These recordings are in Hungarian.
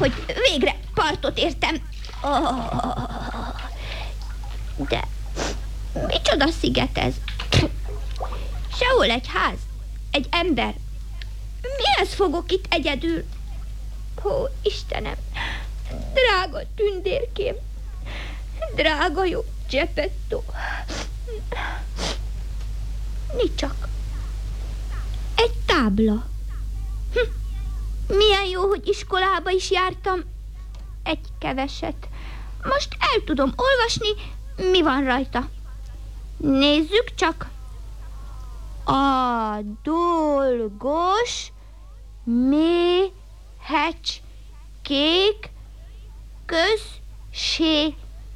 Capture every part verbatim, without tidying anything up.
hogy végre partot értem. Oh, de micsoda sziget ez? Sehol egy ház, egy ember. Mihez fogok itt egyedül? Ó, Istenem, drága tündérkém, drága jó Geppetto. Nicsak egy tábla. Hm. Milyen jó, hogy iskolába is jártam. Egy keveset. Most el tudom olvasni, mi van rajta. Nézzük csak. A dolgos méhecskék községe.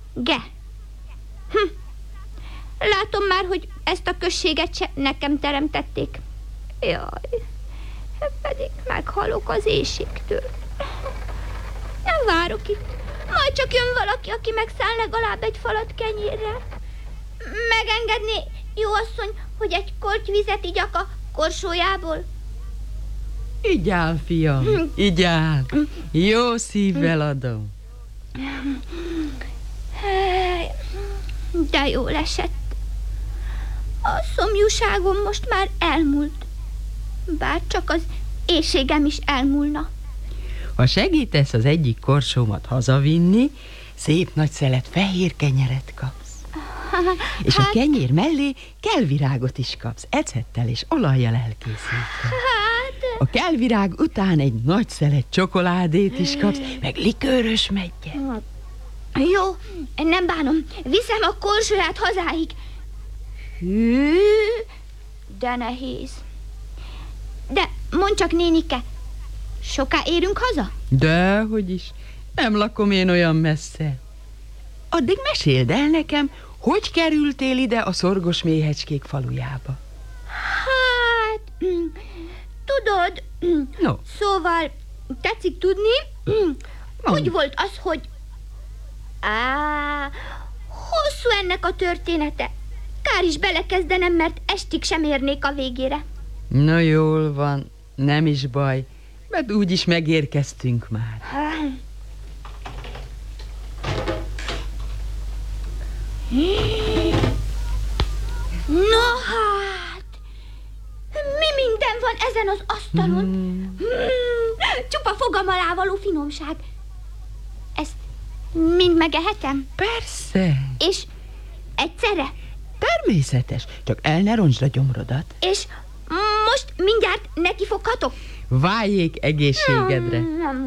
Hm. Látom már, hogy ezt a községet se nekem teremtették. Jaj, pedig meghalok az éhségtől. Nem várok itt. Majd csak jön valaki, aki megszáll legalább egy falat kenyérrel. Megengedné, jó asszony, hogy egy korty vizet igyak a korsójából? Igyál, fiam, igyál. Jó szívvel adom. De jól esett. A szomjúságom most már elmúlt. Bár csak az éhségem is elmúlna. Ha segítesz az egyik korsómat hazavinni, szép nagy szelet fehér kenyeret kapsz. És hát... a kenyér mellé kelvirágot is kapsz, ecettel és olajjal elkészítve. Hát... A kelvirág után egy nagy szelet csokoládét is kapsz, meg likőrös meggyet. Jó, nem bánom, viszem a korsóját hazáig. Hű, de nehéz. De mondd csak, nénike, soká érünk haza? Dehogy is, nem lakom én olyan messze. Addig meséld el nekem, hogy kerültél ide a szorgos méhecskék falujába? Hát, tudod, no. Szóval tetszik tudni, no. Úgy volt az, hogy á, hosszú ennek a története. Kár is belekezdenem, mert estig sem érnék a végére. Na jól van, nem is baj, mert úgyis megérkeztünk már. No hát, mi minden van ezen az asztalon? Hmm. Hmm. Csupa fogam alá való finomság. Ezt mind megehetem? Persze. És egyszerre? Természetes, csak el ne roncsd a gyomrodat. És most mindjárt neki foghatok? Váljék egészségedre.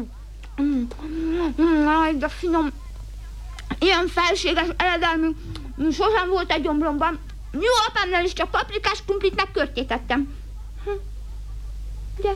Aj, de finom. Ilyen felséges eredelmű sosem volt egy gyomromban. Jó apámnál is csak paprikás krumplit meg körtét ettem. De...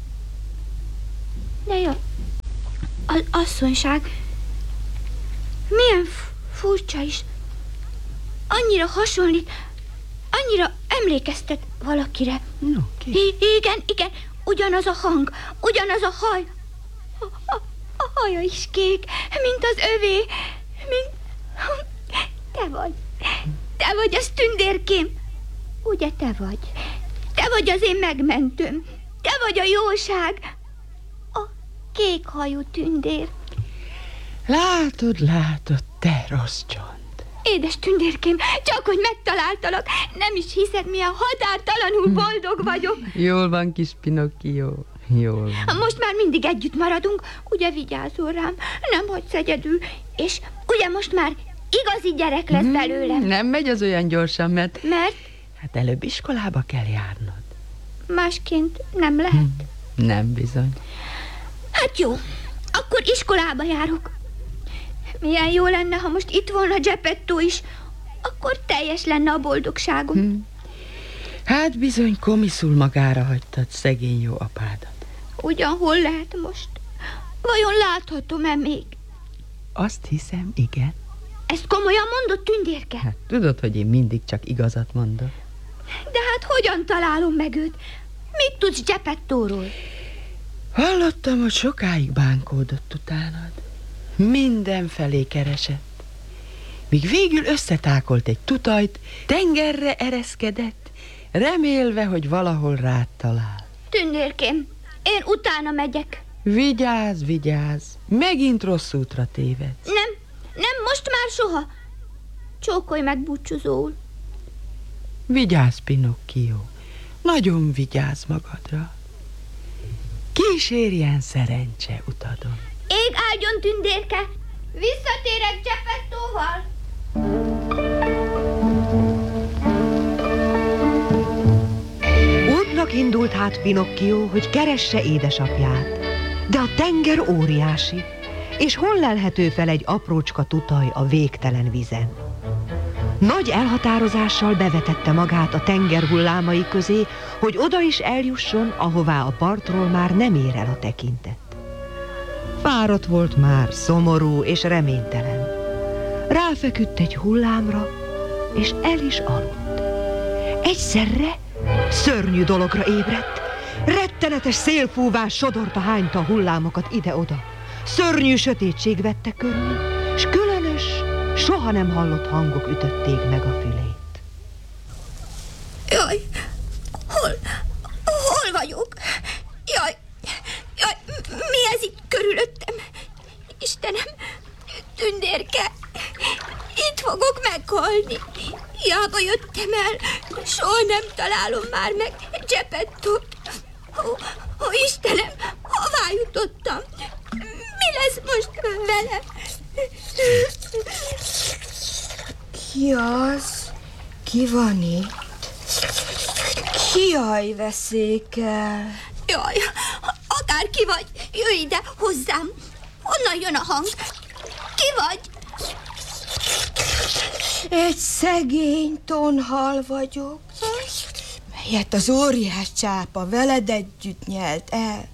De jó. Az asszonyság milyen furcsa is. Annyira hasonlít, annyira emlékeztet valakire. No, ki? I- igen, igen, ugyanaz a hang, ugyanaz a haj. A, a, a haja is kék, mint az övé, mint... Te vagy, te vagy az tündérkém. Ugye te vagy? Te vagy az én megmentőm. Te vagy a jóság. A kékhajú tündér. Látod, látod, te rossz csont. Édes tündérkém, csak hogy megtaláltalak. Nem is hiszed, milyen határtalanul boldog vagyok. Jól van, kis Pinocchio, jól van. Most már mindig együtt maradunk, ugye vigyázol rám, nem hagysz egyedül, és ugye most már igazi gyerek lesz belőlem. Nem megy az olyan gyorsan, mert... Mert? Hát előbb iskolába kell járnod. Másként nem lehet. Nem bizony. Hát jó, akkor iskolába járok. Milyen jó lenne, ha most itt volna Geppetto is, akkor teljes lenne a boldogságom. Hm. Hát bizony komiszul magára hagytad szegény jó apádat. Ugyan hol lehet most? Vajon láthatom-e még? Azt hiszem, igen. Ezt komolyan mondod, tündérke? Hát tudod, hogy én mindig csak igazat mondok. De hát hogyan találom meg őt? Mit tudsz Geppettóról? Hallottam, hogy sokáig bánkódott utánad. Mindenfelé keresett. Míg végül összetákolt egy tutajt, tengerre ereszkedett, remélve, hogy valahol rád talál. Tündérkém, én utána megyek. Vigyázz, vigyázz, megint rossz útra tévedsz. Nem, nem, most már soha. Csókolj meg búcsúzóul. Vigyázz, Pinocchio, nagyon vigyázz magadra. Kísérjen szerencse utadon. Ég áldjon, tündérke, visszatérek Geppettóval. Útnak indult hát Pinocchio, hogy keresse édesapját, de a tenger óriási, és hol lelhető fel egy aprócska tutaj a végtelen vizen. Nagy elhatározással bevetette magát a tenger hullámai közé, hogy oda is eljusson, ahová a partról már nem ér el a tekintet. Fáradt volt már, szomorú és reménytelen. Ráfeküdt egy hullámra, és el is aludt. Egyszerre szörnyű dologra ébredt. Rettenetes szélfúvás sodorta, hányta a hullámokat ide-oda. Szörnyű sötétség vette körül, s különös, soha nem hallott hangok ütötték meg a fülét. Jaj, hol, hol vagyok? Jaj, jaj, mi ez itt körülöttem? Istenem, tündérke, itt fogok meghalni. Hiába jöttem el, soha nem találom már meg Geppettót. Ó, ó, Istenem, hová jutottam? Mi lesz most velem? Ki az? Ki van itt? Jaj, veszékel. Jaj, akárki vagy, jöjj ide hozzám. Honnan jön a hang? Ki vagy? Egy szegény tonhal vagyok, melyet az óriás csápa veled együtt nyelt el.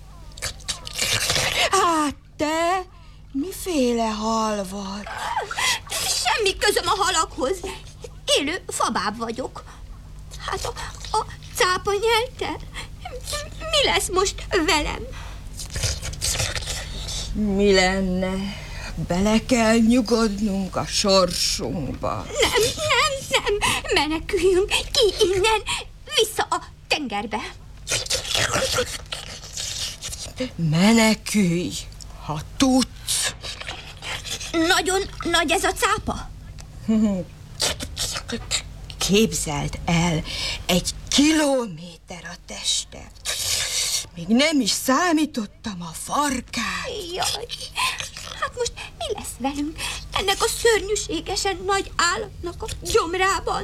Hát te, miféle hal vagy? Semmi közöm a halakhoz. Élő fabáb vagyok. Hát a, a cápa nyelte. Mi lesz most velem? Mi lenne? Bele kell nyugodnunk a sorsunkba. Nem, nem, nem. Meneküljünk ki innen, vissza a tengerbe. Menekülj, ha tudsz. Nagyon nagy ez a cápa? Képzeld el, egy kilométer a teste. Még nem is számítottam a farkát. Jaj, hát most mi lesz velünk ennek a szörnyűségesen nagy állatnak a gyomrában?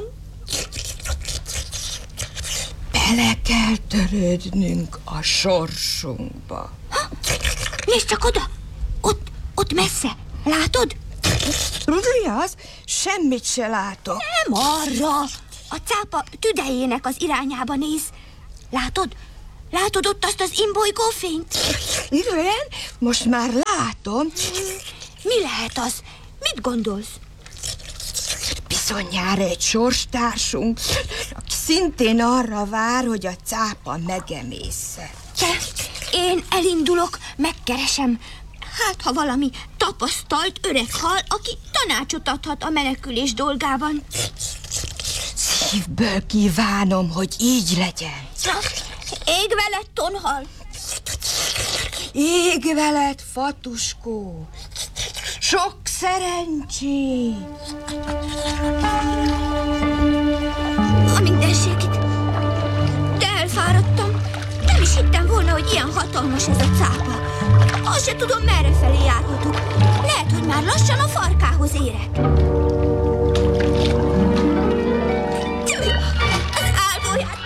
Bele kell törődnünk a sorsunkba. Ha? Nézd csak oda! Ott, ott messze, látod? Mi az? Semmit se látok. Nem arra! A cápa tüdejének az irányába néz. Látod? Látod ott azt az imbolygófényt? Igen, most már látom. Mi lehet az? Mit gondolsz? Bizonyára egy sorstársunk, aki szintén arra vár, hogy a cápa megemészze. Te, én elindulok, megkeresem. Hát, ha valami tapasztalt öreg hal, aki tanácsot adhat a menekülés dolgában. Szívből kívánom, hogy így legyen. Ég veled, tonhal! Ég veled, fatuskó! Sok szerencsét! A mindenségit! De elfáradtam. Nem is hittem volna, hogy ilyen hatalmas ez a cápa. Azt se tudom, merre felé járhatok. Lehet, hogy már lassan a farkához érek. Az álmóját!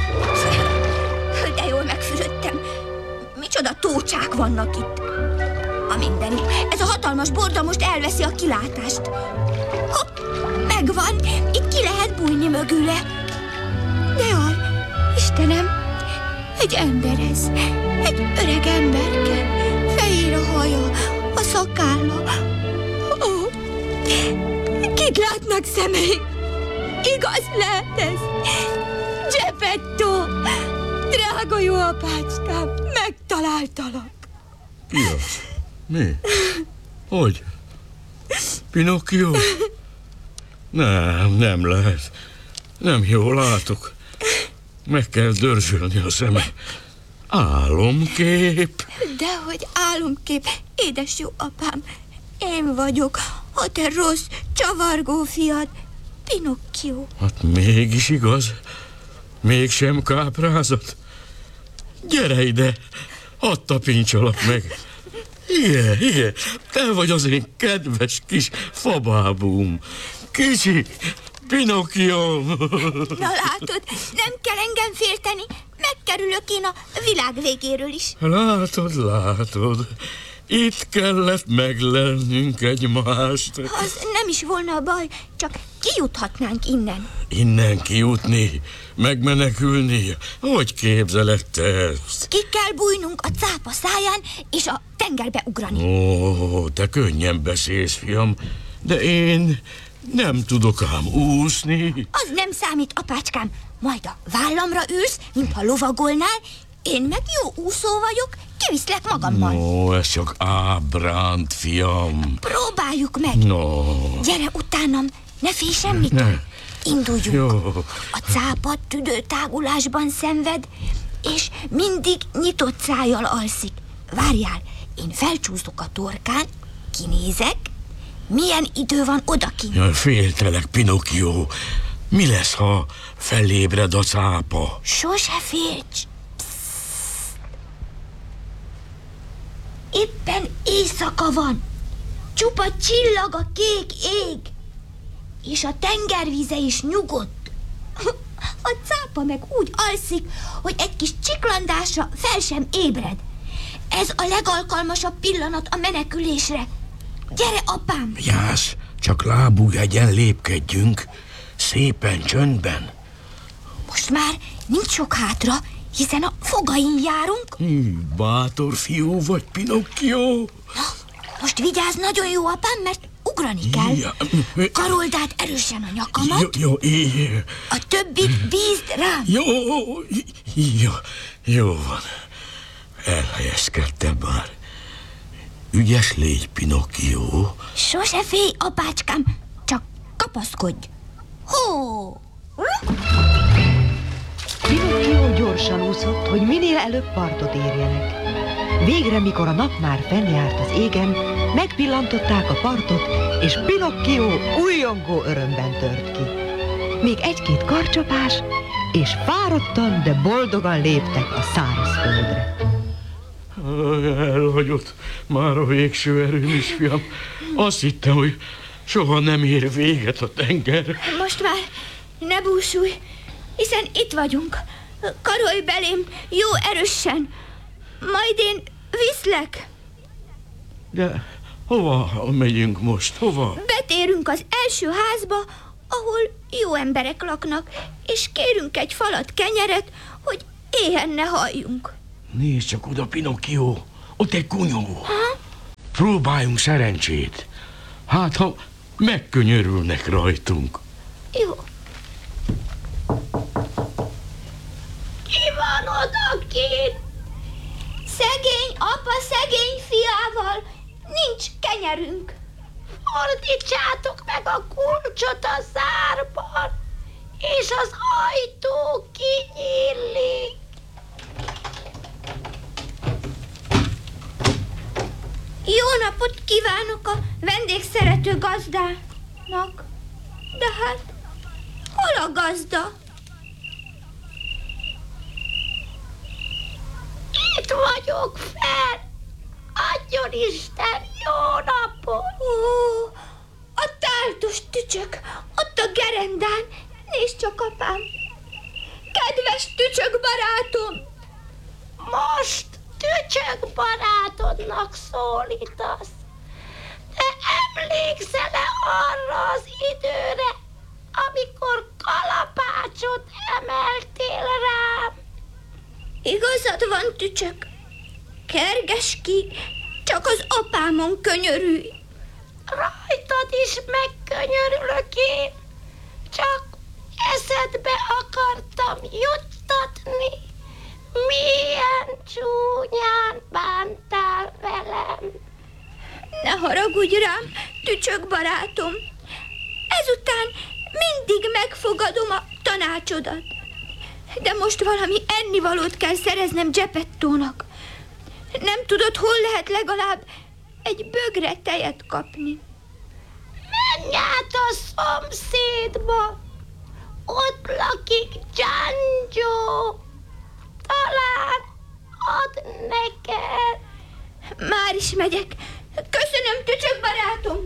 De jól megfürödtem. Micsoda tócsák vannak itt. A mindenit. Ez a hatalmas borda most elveszi a kilátást. Hopp, megvan. Itt ki lehet bújni mögüle. De jaj, Istenem, egy ember ez. Egy öreg emberke. Fehér a haja, a szakálla. Ó, kit látnak szemeim? Igaz lehet ez? Geppetto, drága jó apácskám, megtaláltalak. Ki az? Mi? Hogy? Pinocchio? Nem, nem lehet. Nem jól látok. Meg kell dörzsölni a szemem. Álomkép. Dehogy álomkép, édes jó apám. Én vagyok, a te rossz, csavargó fiad, Pinocchio. Hát mégis igaz. Mégsem káprázat. Gyere ide, hadd tapintsalak meg. Igen, igen, te vagy az én kedves kis fabábum. Kicsi Pinocchio. Na látod, nem kell engem félteni, megkerülök én a világ végéről is. Látod, látod, itt kellett meglennünk egymást. Az nem is volna a baj, csak kijuthatnánk innen. Innen kijutni, megmenekülni, hogy képzeled te ezt? Ki kell bújnunk a cápa száján, és a tengerbe ugrani. Ó, te könnyen beszélsz, fiam, de én nem tudok ám úszni. Az nem számít, apácskám. Majd a vállamra ülsz, mintha lovagolnál, én meg jó úszó vagyok, kiviszlek magammal. Ó, ez csak ábránt, fiam. Próbáljuk meg. No. Gyere utánam, ne félj semmit. Ne. Induljunk. Jó. A cápa tüdőtágulásban szenved, és mindig nyitott szájjal alszik. Várjál, én felcsúszok a torkán, kinézek, milyen idő van odakint. Ja, féltelek, Pinocchio. Mi lesz, ha felébred a cápa? Sose félts. Éppen éjszaka van. Csupa csillag a kék ég, és a tengervíze is nyugodt. A cápa meg úgy alszik, hogy egy kis csiklandásra fel sem ébred. Ez a legalkalmasabb pillanat a menekülésre. Gyere, apám! Jász, csak lábújhegyen lépkedjünk, szépen csöndben. Most már nincs sok hátra, hiszen a fogain járunk. Hű, bátor fiú vagy, Pinocchio. Na, most vigyázz nagyon jó, apám, mert ugrani kell. Ja. Karold át erősen a nyakamat. Jó, jó, így. A többit bízd rám. Jó, jó, jó van. Elhelyezkedtem már. Ügyes légy, Pinocchio. Sose félj, apácskám, csak kapaszkodj. Hó! Pinocchio gyorsan úszott, hogy minél előbb partot érjenek. Végre, mikor a nap már fennjárt az égen, megpillantották a partot, és Pinocchio újjongó örömben tört ki. Még egy-két karcsapás, és fáradtan, de boldogan léptek a szárazföldre. Elhagyott már a végső erőm is, fiam. Azt hittem, hogy soha nem ér véget a tenger. Most már ne búsulj, hiszen itt vagyunk. Karolj belém jó erősen, majd én viszlek. De hova megyünk most? Hova? Betérünk az első házba, ahol jó emberek laknak, és kérünk egy falat kenyeret, hogy éhen ne halljunk. Nézd csak oda, Pinocchio, ott egy kunyhó. Próbáljunk szerencsét. Hát, ha megkönyörülnek rajtunk. Jó. Ki van odakint? Szegény apa szegény fiával, nincs kenyerünk. Fordítsátok meg a kulcsot a zárban, és az ajtó kinyílik. Jó napot kívánok a vendégszerető gazdának. De hát, hol a gazda? Itt vagyok fel. Adjon Isten jó napot. Ó, a táltos tücsök, ott a gerendán. Nézd csak, apám. Kedves tücsök barátom. Most tücsök barátodnak szólítasz. De emlékszel-e arra az időre, amikor kalapácsot emeltél rám? Igazad van, tücsök. Kerges ki, csak az apámon könyörülj. Rajtad is megkönyörülök én. Csak eszedbe akartam juttatni, milyen csúnyán bántál velem. Ne haragudj rám, tücsök barátom. Ezután mindig megfogadom a tanácsodat. De most valami ennivalót kell szereznem Geppettónak. Nem tudod, hol lehet legalább egy bögre tejet kapni? Menj át a szomszédba. Ott lakik Giangio. Talán ad neked. Már is megyek. Köszönöm, tücsök barátom.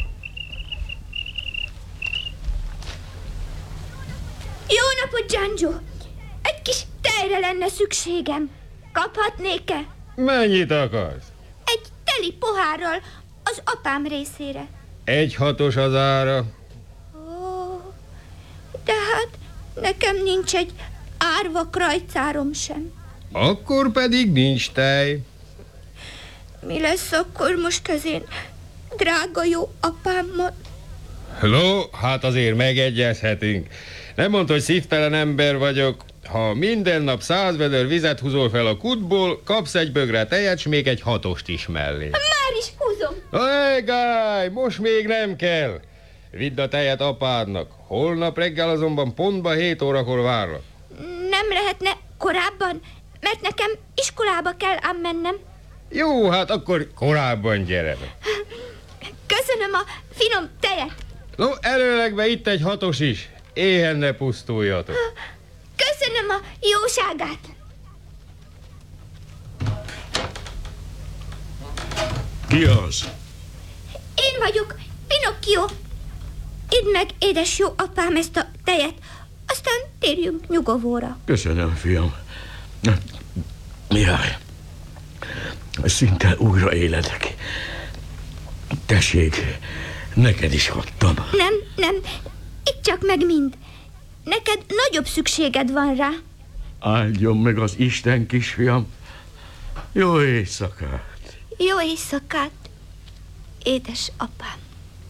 Jó napot, Giangio. Egy kis tejre lenne szükségem. Kaphatnék-e? Mennyit akarsz? Egy teli pohárral az apám részére. Egy hatos az ára. Ó, de hát nekem nincs egy árva krajcárom sem. Akkor pedig nincs tej. Mi lesz akkor most az én drága jó apámmal? Ló, hát azért megegyezhetünk. Nem mondd, hogy szívtelen ember vagyok. Ha minden nap száz vödör vizet húzol fel a kútból, kapsz egy bögre tejet, s még egy hatost is mellé. Már is húzom. Hé, Gály, most még nem kell. Vidd a tejet apádnak. Holnap reggel azonban pontba hét órakor várlak. Nem lehetne korábban, mert nekem iskolába kell ám mennem. Jó, hát akkor korábban gyere. Köszönöm a finom tejet. No, előlegbe itt egy hatos is. Éhen ne pusztuljatok. Köszönöm a jóságát. Ki az? Én vagyok, Pinocchio. Idd meg, édes jó apám, ezt a tejet, aztán térjünk nyugovóra. Köszönöm, fiam. Jaj, szinte újra éledek. Tessék, neked is adtam. Nem, nem, itt csak meg mind. Neked nagyobb szükséged van rá. Áldjon meg az Isten, kisfiam. Jó éjszakát. Jó éjszakát, édes apám.